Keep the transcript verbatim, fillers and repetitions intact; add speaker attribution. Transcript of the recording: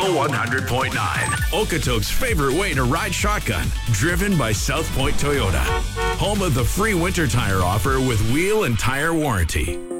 Speaker 1: Rebel one hundred point nine. Okotoks' favorite way to ride shotgun. Driven by South Point Toyota. Home of the free winter tire offer with wheel and tire warranty.